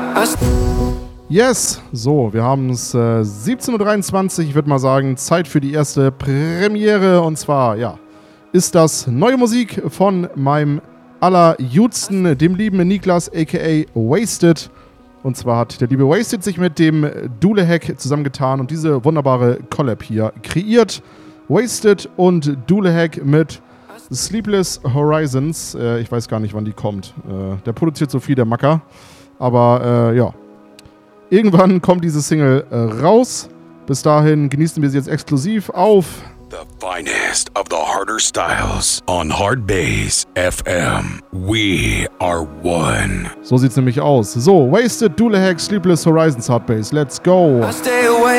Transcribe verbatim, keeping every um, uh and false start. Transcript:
Yes, so, wir haben es äh, siebzehn Uhr dreiundzwanzig, ich würde mal sagen, Zeit für die erste Premiere. Und zwar, ja, ist das neue Musik von meinem allerjudsten, dem lieben Niklas, aka Wasted. Und zwar hat der liebe Wasted sich mit dem Dulehack zusammengetan und diese wunderbare Collab hier kreiert. Wasted und Dulehack mit Sleepless Horizons. Äh, ich weiß gar nicht, wann die kommt. Äh, der produziert so viel, der Macker. Aber äh, ja, irgendwann kommt diese Single äh, raus. Bis dahin genießen wir sie jetzt exklusiv auf The finest of the harder styles on Hard Bass F M. We are one. So sieht's nämlich aus. So, Wasted, Dulehack, Sleepless Horizons, Hard Bass. Let's go. I stay away.